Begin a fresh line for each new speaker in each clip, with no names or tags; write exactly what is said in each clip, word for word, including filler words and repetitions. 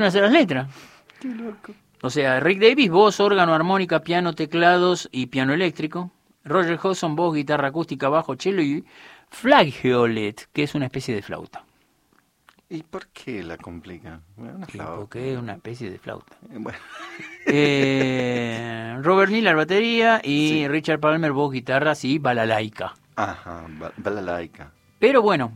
hacer las letras.
Qué loco.
O sea, Rick Davies, voz, órgano, armónica, piano, teclados y piano eléctrico. Roger Hodgson, voz, guitarra acústica, bajo, cello y flageolet, que es una especie de flauta.
¿Y por qué la complica? Bueno, una flauta.
Porque es una especie de flauta.
Eh, Bueno.
Eh, Robert Miller, batería, y
Sí.
Richard Palmer, voz, guitarras y balalaika.
Ajá, ba- balalaika.
Pero bueno,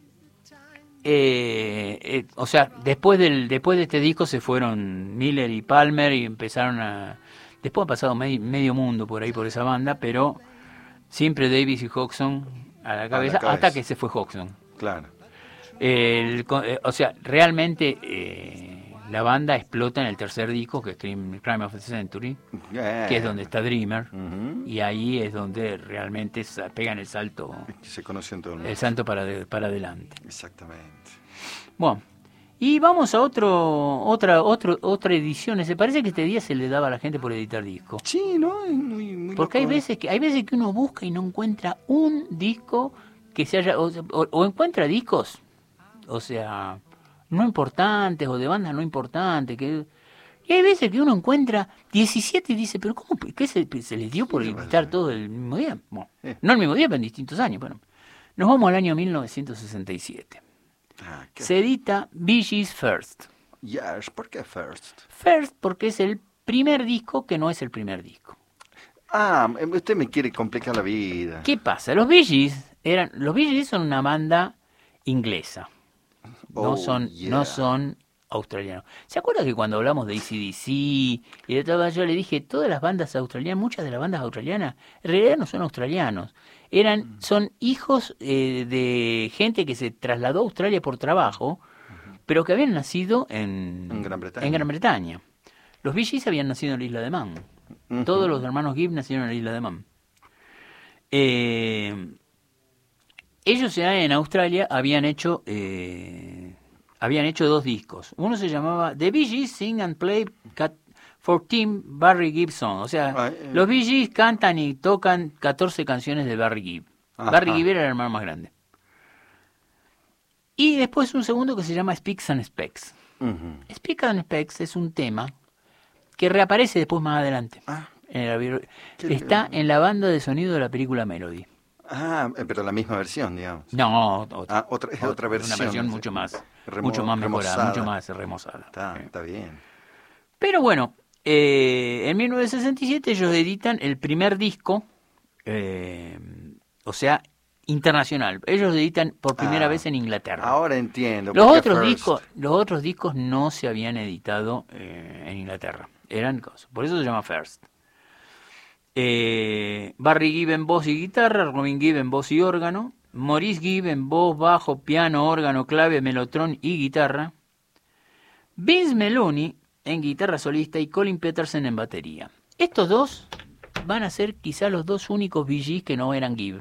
eh, eh, o sea, después del después de este disco se fueron Miller y Palmer y empezaron a... Después ha pasado medio, medio mundo por ahí por esa banda, pero siempre Davies y Hodgson a la cabeza,
cabeza.
hasta que se fue Hodgson.
Claro.
El, eh, o sea, realmente eh, la banda explota en el tercer disco, que es Crime, Crime of the Century,
Eh,
que es donde está Dreamer,
ujú.
y ahí es donde realmente sa- pegan el salto,
Se conoció en todo el mundo.
el salto para, de- para adelante.
Exactamente.
Bueno, y vamos a otro, otra, otro, otra edición. Se parece que este día se le daba a la gente por editar discos.
Sí, ¿no? Es muy, muy
Porque hay
loco.
veces que hay veces que uno busca y no encuentra un disco que se haya, o, o- o encuentra discos, o sea, no importantes o de bandas no importantes, que y hay veces que uno encuentra diecisiete y dice, pero ¿cómo? ¿Qué se, se les dio por
Sí,
editar
vale.
todo el mismo día? Bueno,
Eh.
no el mismo día, pero en distintos años. Bueno, nos vamos al año mil novecientos sesenta y siete.
Ah, ¿qué?
Se edita Bee Gees First.
Yes, ¿por qué First?
First porque es el primer disco que no es el primer disco.
Ah, usted me quiere complicar la vida.
¿Qué pasa? Los Bee Gees eran, los Bee Gees son una banda inglesa. No
Oh,
son,
yeah.
no son australianos. ¿Se acuerda que cuando hablamos de A C D C y de todo, yo le dije, todas las bandas australianas, muchas de las bandas australianas, en realidad no son australianos. Eran, son hijos eh, de gente que se trasladó a Australia por trabajo, pero que habían nacido en,
En Gran Bretaña.
en Gran Bretaña. Los Bee Gees habían nacido en la isla de Man.
Ujú.
Todos los hermanos Gibb nacieron en la isla de Man. Eh, ellos ya en Australia habían hecho eh, habían hecho dos discos. Uno se llamaba The Bee Gees Sing and Play Cat- for Tim Barry Gibson. O sea,
Ah, eh.
los Bee Gees cantan y tocan catorce canciones de Barry Gibb.
Ajá.
Barry Gibb era el hermano más grande. Y después un segundo que se llama Speaks and Specs.
Ujú.
Speaks and Specs es un tema que reaparece después más adelante.
Ah,
En la vir-
Qué
está
bien.
en la banda de sonido de la película Melody.
ah, eh, pero la misma versión, digamos.
No, otra,
Ah, otra, es otra versión.
Una versión
sí.
mucho más,
Remo-
mucho más mejorada,
remozada.
mucho más remozada.
Está,
Sí.
está bien.
Pero bueno, eh, en mil novecientos sesenta y siete ellos editan el primer disco, eh, o sea, internacional. Ellos lo editan por primera
Ah,
vez en Inglaterra.
Ahora entiendo.
Los
por qué
otros
First.
discos, los otros discos no se habían editado eh, en Inglaterra. Eran cosas. Por eso se llama First. Eh, Barry Gibb en voz y guitarra, Robin Gibb en voz y órgano, Maurice Gibb en voz, bajo, piano, órgano, clave, melotron y guitarra, Vince Meloni en guitarra solista y Colin Peterson en batería. Estos dos van a ser quizá los dos únicos Bee Gees que no eran Gibb.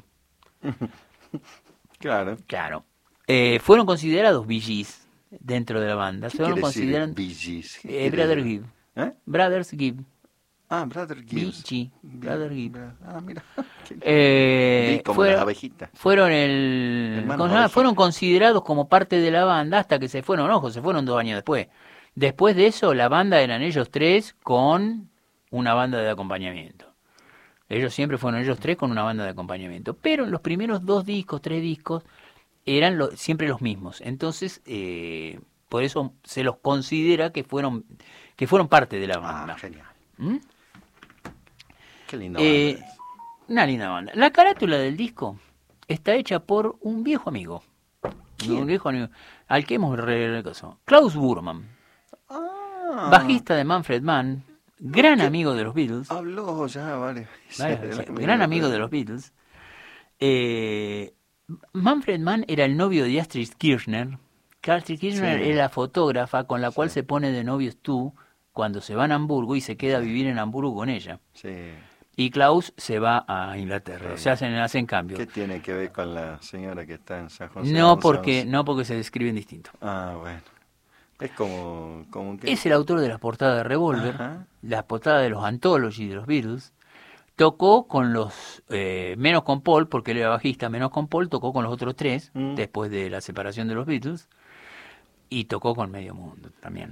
Claro.
Claro. Eh, fueron considerados Bee Gees dentro de la banda.
¿Qué
Fueron
quiere decir
considerados
Bee Gees? ¿Qué
eh,
quiere
Brother
decir?
Gibb.
¿Eh?
Brothers Gibb.
Ah, Brother Gibbs.
Bee Gee, Brother Gibb.
Ah, mira. Qué-
Eh,
Bee como
fueron,
las abejitas.
fueron el
Hermanos
¿cómo se llama?
abejitas.
Fueron considerados como parte de la banda hasta que se fueron, ojo, se fueron dos años después. Después de eso, la banda eran ellos tres con una banda de acompañamiento. Ellos siempre fueron ellos tres con una banda de acompañamiento. Pero en los primeros dos discos, tres discos, eran lo- siempre los mismos. Entonces, eh, por eso se los considera que fueron que fueron parte de la banda.
Ah, genial.
¿Mm?
Qué lindo.
Eh, una linda banda. La carátula del disco está hecha por un viejo amigo.
¿Quién?
Un viejo amigo al que hemos regresado. Klaus Burman,
Ah,
bajista de Manfred Mann, gran
¿Qué?
amigo de los Beatles.
Habló ya, vale.
Vale, gran amigo de los Beatles. Eh, Manfred Mann era el novio de Astrid Kirchner. Que Astrid Kirchner
Sí.
era la fotógrafa con la cual
Sí.
se pone de novios tú cuando se van a Hamburgo y se queda a vivir en Hamburgo con ella.
Sí.
Y Klaus se va a Inglaterra.
Sí.
O sea, hacen, hacen cambio.
¿Qué tiene que ver con la señora que está en San José?
No
once,
porque,
once?
no porque se describen distinto.
Ah, bueno. Es como, como que...
Es el autor de las portadas de Revolver,
Ajá.
las portadas de los Anthology de los Beatles. Tocó con los, eh, menos con Paul, porque él era bajista, menos con Paul, tocó con los otros tres,
Mm.
después de la separación de los Beatles, y tocó con medio mundo también.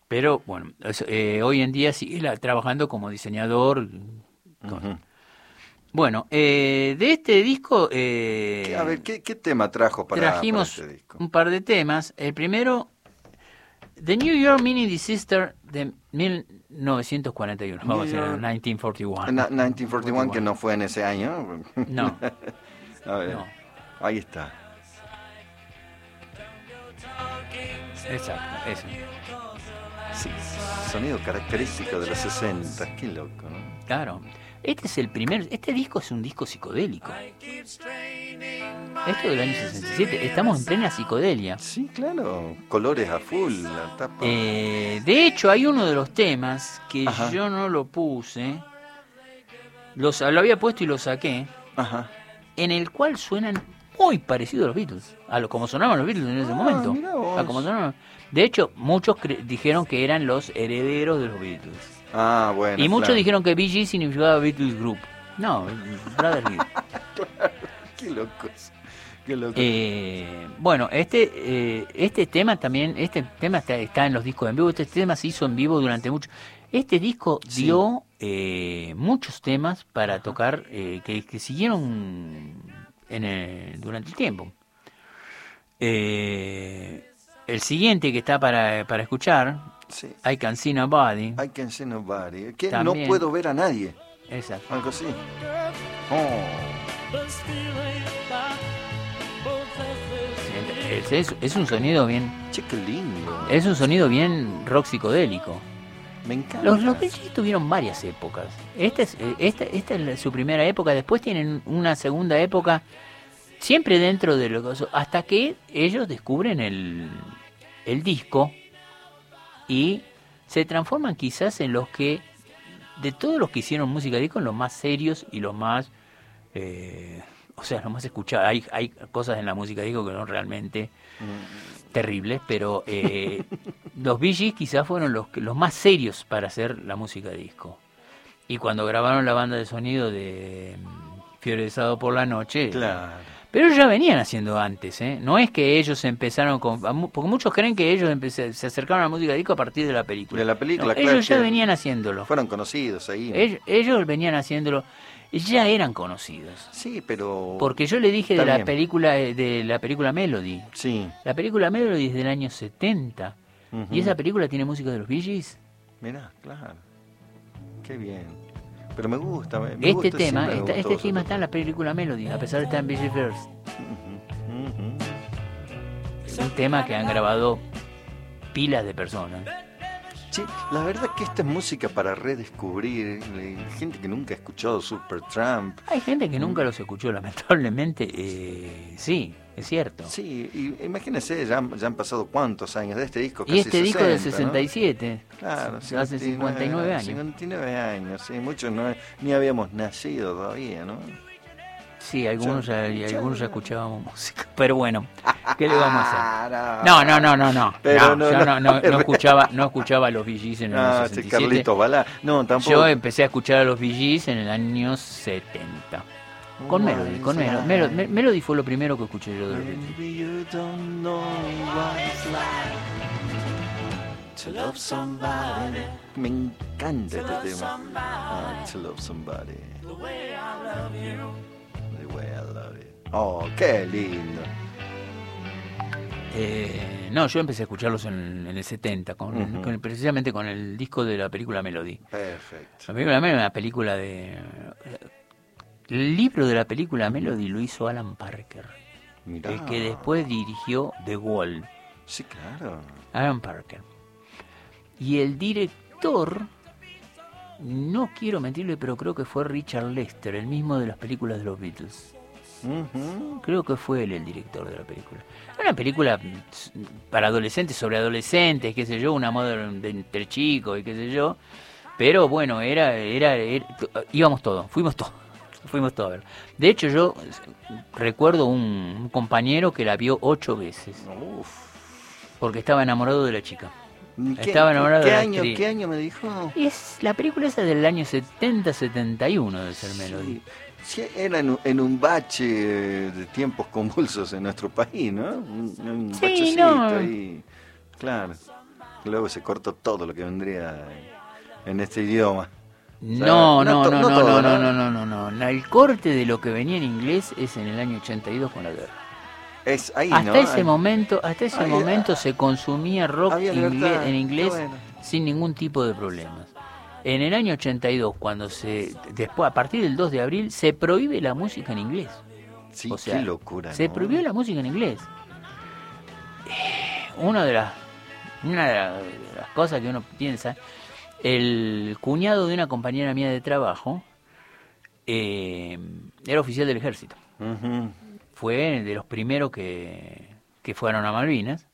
Pero bueno, es- eh, hoy en día sigue la- trabajando como diseñador. con-
Ujú.
Bueno, eh, de este disco
¿Qué- A ver,
eh,
¿qué, qué tema trajo para, para
trajimos
este disco?
un par de temas. El primero, The New York Mini Disaster de mil novecientos cuarenta y uno. Vamos a decir,
New York-
mil novecientos cuarenta y uno.
Na- mil novecientos cuarenta y uno, que no fue en ese año.
No,
A ver,
no.
ahí está.
Exacto, eso.
Sí, sonido característico de los sesenta, qué loco, ¿no?
Claro. Este es el primer, este disco es un disco psicodélico. Esto del año sesenta y siete, estamos en plena psicodelia.
Sí, claro, colores a full, la tapa.
Eh, de hecho, hay uno de los temas que
Ajá.
yo no lo puse, los, lo había puesto y lo saqué,
Ajá.
en el cual suenan muy parecidos a los Beatles, a lo como sonaban los Beatles en ese
Ah,
momento.
mirá vos.
A como sonaban. De hecho, muchos cre- dijeron que eran los herederos de los Beatles.
Ah, bueno.
Y muchos
claro.
dijeron que Bee Gees significaba Beatles Group. No, Brotherhood.
Qué locos. Qué locos.
Eh, bueno, este eh, este tema también, este tema está, está en los discos en vivo. Este tema se hizo en vivo durante mucho. Este disco
Sí.
dio eh, muchos temas para tocar eh, que, que siguieron en el- durante el tiempo. Eh, el siguiente que está para, para escuchar,
Sí.
I Can See Nobody.
I can see nobody. Que
También.
no puedo ver a nadie.
Exacto.
Algo así. Oh.
Es, es- es un sonido bien,
Che, qué lindo.
es un sonido bien rock psicodélico.
Me encanta.
Los, los Bee Gees tuvieron varias épocas. Esta es, eh, esta, esta es la- su primera época, después tienen una segunda época, siempre dentro de lo que... Hasta que ellos descubren el, el disco y se transforman quizás en los que, de todos los que hicieron música disco, en los más serios y los más... eh, o sea, los más escuchados. Hay, hay cosas en la música disco que son realmente terribles, pero eh, los Bee Gees quizás fueron los, que- los más serios para hacer la música disco. Y cuando grabaron la banda de sonido de mm, Fiebre de Sábado por la Noche,
Claro.
pero ellos ya venían haciendo antes, ¿eh? No es que ellos empezaron con... a mu- Porque muchos creen que ellos empecé- se acercaron a la música disco a partir de la película.
De la película,
No,
claro,
ellos ya
que
venían haciéndolo.
Fueron conocidos ahí.
Ellos, ellos venían haciéndolo, ya eran conocidos.
Sí, pero...
Porque yo le dije de
Está
la
bien.
película eh, de la película Melody.
Sí.
La película Melody es del año setenta.
Ujú.
Y esa película tiene música de los Bee Gees.
Mirá, claro. Qué bien. Pero me gusta. Me, me
Este
gusta,
tema,
siempre me
esta-
gustó
este
ese
tema está en la película Melody, a pesar de estar en Bee Gees First.
Ujú, ujú.
Es un tema que han grabado pilas de personas.
Sí, la verdad que esta es música para redescubrir. eh, Gente que nunca ha escuchado Supertramp.
Hay gente que nunca los escuchó, lamentablemente. Eh, sí, es cierto.
Sí, y imagínense, ya, han- ya han pasado cuántos años de este disco.
Y
Casi
este disco del
sesenta,
sesenta y
¿no?
siete.
Claro,
Hace cincuenta y nueve años.
cincuenta y nueve años, sí, muchos no, ni habíamos nacido todavía, ¿no?
Sí, algunos ya, y
Ya-
algunos ya escuchábamos música. Pero bueno, ¿qué le vamos a hacer?
Ah,
No, no, no, no, no.
Pero
no,
no,
yo
no.
no, no, no escuchaba, no escuchaba a los Bee Gees en el
No,
año
este
sesenta y siete.
Carlitos Balá. No, tampoco.
Yo empecé a escuchar a los Bee Gees en el año setenta. Con
Why
Melody, con
is
Melody.
that?
Melo- Me- Melody fue lo primero que escuché yo de los Beatles.
Maybe you don't know what it's like to love somebody. Me encanta este tema. Ah, to love somebody. The way I love you. Oh, qué lindo.
Eh, no, yo empecé a escucharlos en, en el setenta, con,
Ujú.
con- precisamente con el disco de la película Melody.
Perfecto.
La película Melody es una película de... El libro de la película Melody lo hizo Alan Parker,
Mirá.
el que después dirigió The Wall.
Sí, claro.
Alan Parker. Y el director, no quiero mentirle, pero creo que fue Richard Lester, el mismo de las películas de los Beatles.
Ujú.
Creo que fue él el director de la película. Era una película mm, para adolescentes, sobre adolescentes, qué sé yo, una moda de entre chicos y qué sé yo. Pero bueno, era, era, era- íbamos todos, fuimos todos, fuimos todos a ver. De hecho, yo recuerdo un, un compañero que la vio ocho veces,
Uf.
porque estaba enamorado de la chica.
¿Qué,
Estaba enamorado
¿qué
de la
año,
actriz.
¿Qué año me dijo?
Y es la película esa del año setenta setenta y uno de ser Melody.
Sí, sí, era en, un- en un bache de tiempos convulsos en nuestro país, ¿no? Un, un
Sí,
bachecito
no.
ahí. Claro. luego se cortó todo lo que vendría en este idioma.
No,
O sea,
no,
to-
no, no,
todo,
no, no, no, no, no, no. El corte de lo que venía en inglés es en el año ochenta y dos con la guerra.
Es ahí,
Hasta
¿no?
ese
Ahí.
momento, hasta ese
Ahí,
momento
ah,
se consumía rock
había
inglés-
libertad,
en inglés
qué bueno.
sin ningún tipo de problemas. En el año ochenta y dos, cuando se, después, a partir del dos de abril, se prohíbe la música en inglés.
Sí,
O sea,
qué locura,
se
¿no?
prohibió la música en inglés. Una de las, una de la- de las cosas que uno piensa, el cuñado de una compañera mía de trabajo eh, era oficial del ejército.
Ujú.
Fue de los primeros que, que fueron a Malvinas.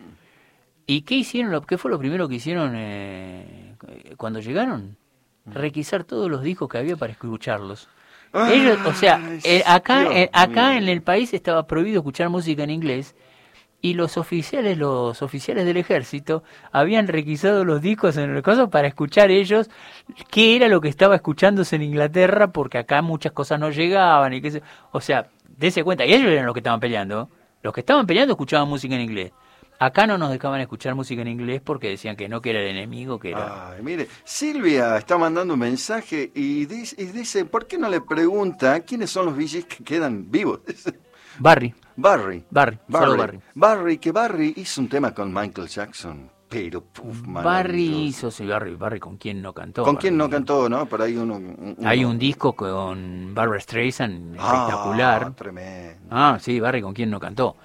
¿Y qué hicieron? Lo- ¿Qué fue lo primero que hicieron eh, cuando llegaron? Requisar todos los discos que había para escucharlos. Ellos, o sea,
Ay,
eh, acá,
Dios
eh, acá
mío.
en el país estaba prohibido escuchar música en inglés y los oficiales, los oficiales del ejército habían requisado los discos en el coso para escuchar ellos qué era lo que estaba escuchándose en Inglaterra, porque acá muchas cosas no llegaban y qué sé, o sea, dése cuenta, y ellos eran los que estaban peleando. Los que estaban peleando escuchaban música en inglés. Acá no nos dejaban escuchar música en inglés porque decían que no, que era el enemigo, que era...
Ay, mire, Silvia está mandando un mensaje y dice, y dice, ¿por qué no le pregunta quiénes son los V Gs que quedan vivos?
Barry,
Barry.
Barry, solo Barry.
Barry, que Barry hizo un tema con Michael Jackson, pero puf,
Barry
maravilloso.
hizo, sí, Barry, Barry, ¿con quién no cantó?
¿Con quién no
Barry?
cantó, no? Por ahí uno... uno-
Hay un disco con Barbra Streisand espectacular.
Ah, tremendo.
Ah, sí, Barry, ¿con quién no cantó?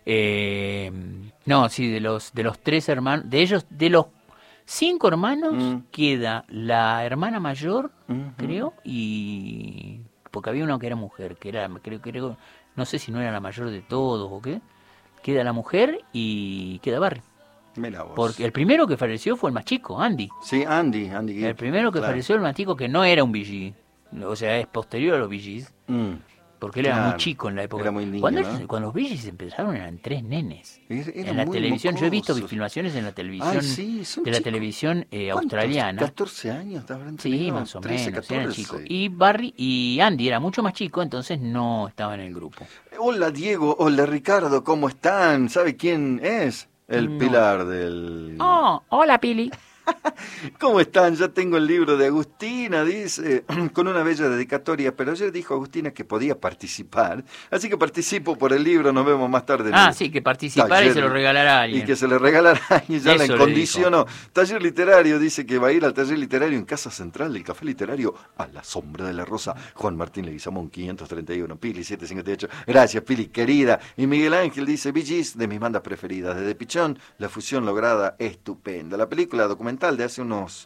Eh, no, sí, de los de los tres hermanos, de ellos, de los cinco hermanos,
Mm.
queda la hermana mayor,
Ujú.
creo, y... porque había una que era mujer, que era, creo, creo, no sé si no era la mayor de todos o qué. Queda la mujer y queda Barry.
Mira vos.
Porque el primero que falleció fue el más chico, Andy.
Sí, Andy, Andy Gibb.
El primero que
Claro.
falleció, el más chico, que no era un V G. O sea, es posterior a los V Gs.
Mm.
Porque él era
Claro,
muy chico en la época.
era muy niño,
cuando,
¿no?
cuando los V Gs empezaron eran tres nenes.
Era- era
en la
muy
televisión, yo he visto
mocosos.
filmaciones en la televisión,
Ay, sí, son
de la
chicos.
televisión eh,
¿Cuántos?
australiana.
catorce años habrán
Sí,
tenido,
más o
trece,
menos, eran
catorce.
chicos. Y Barry y Andy era mucho más chico, entonces no estaba en el grupo.
Hola Diego, hola Ricardo, ¿cómo están? ¿Sabe quién es? El
No.
pilar del...
Oh, hola Pili.
¿Cómo están? Ya tengo el libro de Agustina, dice, con una bella dedicatoria, pero ayer dijo Agustina que podía participar, así que participo por el libro, nos vemos más tarde. en
Ah,
el
sí, que participara y
taller,
se lo regalará a alguien.
Y que se le regalará y ya la
Eso le
condicionó. Taller literario, dice que va a ir al taller literario en Casa Central del Café Literario a la sombra de la rosa. Juan Martín Leguizamón, quinientos treinta y uno, Pili setecientos cincuenta y ocho. Gracias, Pili, querida. Y Miguel Ángel dice, Bee Gees, de mis bandas preferidas. Desde Pichón, la fusión lograda estupenda. La película documental de hace unos...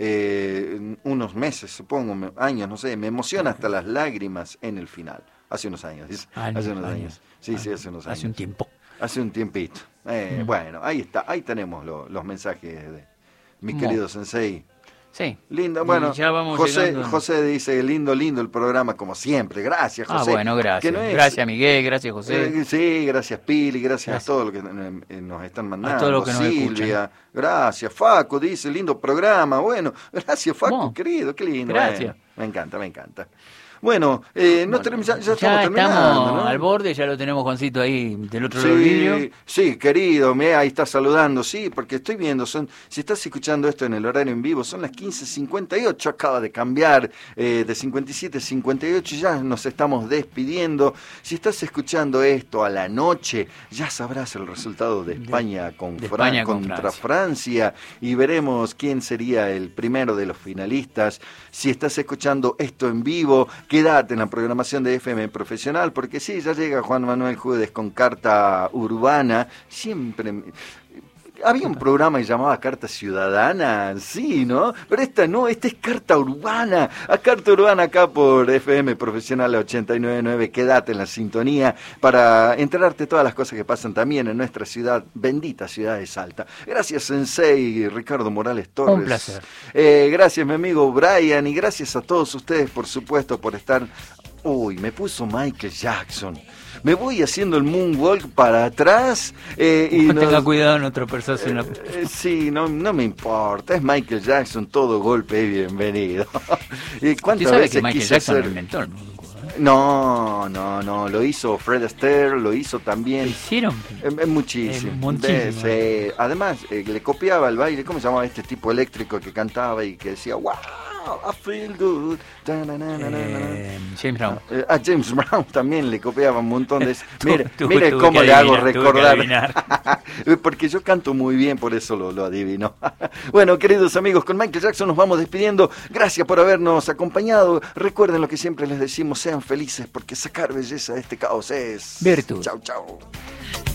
Eh, unos meses, supongo, me- años, no sé, me emociona hasta las lágrimas en el final. Hace unos años, dice.
Años,
hace unos años.
años.
Sí, sí, hace unos años.
Hace un tiempo.
Hace un tiempito. Eh,
Mm.
Bueno, ahí está, ahí tenemos lo- los mensajes de mi
Mo.
querido Sensei.
Sí.
Lindo,
Y
bueno,
ya vamos
José,
llegando.
José dice, lindo, lindo el programa, como siempre. Gracias,
Ah,
José.
bueno, gracias.
Que no es-
Gracias, Miguel, gracias, José.
eh, sí, gracias, Pili, gracias,
Gracias.
a todos los que eh, nos están mandando.
todo lo que nos
Silvia, gracias. Facu dice, lindo programa. Bueno, gracias, Facu,
Bueno,
querido, qué lindo.
gracias.
Bueno, me encanta, me encanta. Bueno, eh, no
Bueno,
termi- ya, ya
ya
estamos terminando,
estamos
¿no?
al borde, ya lo tenemos Juancito ahí del otro lado del vidrio.
Sí, sí, querido, me ahí está saludando, sí, porque estoy viendo, son, si estás escuchando esto en el horario en vivo, son las quince cincuenta y ocho, acaba de cambiar eh, de cincuenta y siete a cincuenta y ocho, ya nos estamos despidiendo. Si estás escuchando esto a la noche, ya sabrás el resultado de España, con
de
Fran-
España con
contra
Francia.
Francia y veremos quién sería el primero de los finalistas. Si estás escuchando esto en vivo, quédate en la programación de F M Profesional, porque sí, ya llega Juan Manuel Judes con Carta Urbana. Siempre... me- Había un programa que llamaba Carta Ciudadana, sí, ¿no? Pero esta no, esta es Carta Urbana. A Carta Urbana acá por F M Profesional ochenta y nueve punto nueve. Quédate en la sintonía para enterarte de todas las cosas que pasan también en nuestra ciudad, bendita ciudad de Salta. Gracias, Sensei Ricardo Morales Torres.
Un placer.
Eh, gracias, mi amigo Brian, y gracias a todos ustedes, por supuesto, por estar... Uy, me puso Michael Jackson. Me voy haciendo el moonwalk para atrás. Eh, y
No
nos-
tenga cuidado en otro personaje.
eh, sí, no, no me importa, es Michael Jackson, todo golpe es bienvenido. ¿Y
Usted
cuántas
sabe
veces
que Michael
quise
Jackson
hacer-
lo inventó el mundo, ¿eh?
No, no, no, lo hizo Fred Astaire, lo hizo también.
¿Lo hicieron?
Eh, eh, muchísimo.
Eh, muchísimo.
De- sí. Además, eh, le copiaba el baile, ¿cómo se llamaba este tipo eléctrico que cantaba y que decía, wow, I feel good?
Eh, James Brown.
Eh, a James Brown también le copiaba un montón de...
Tu-
Mire,
tu-
mire
tuve
cómo
que
le hago
adivinar, tuve que
recordar.
adivinar.
Porque yo canto muy bien, por eso lo, lo adivino. Bueno, queridos amigos, con Michael Jackson nos vamos despidiendo. Gracias por habernos acompañado. Recuerden lo que siempre les decimos, sean felices, porque sacar belleza de este caos es...
Virtud.
Chau, chau.